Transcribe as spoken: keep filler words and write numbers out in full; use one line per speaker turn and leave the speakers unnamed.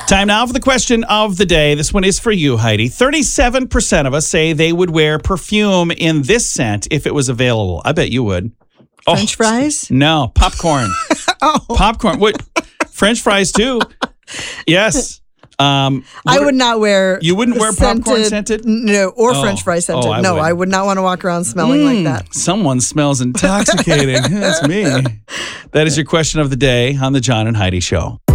Time now for the question of the day. This one is for you, Heidi. thirty-seven percent of us say they would wear perfume in this scent if it was available. I bet you would.
French oh, fries?
No, popcorn.
oh.
Popcorn. What? French fries too. Yes. Um,
I would not wear.
You wouldn't wear
scented,
popcorn scented?
No, or
oh.
French fry scented.
Oh, I
no,
would.
I would not want to walk around smelling mm, like that.
Someone smells intoxicating. That's me. That is your question of the day on the John and Heidi Show.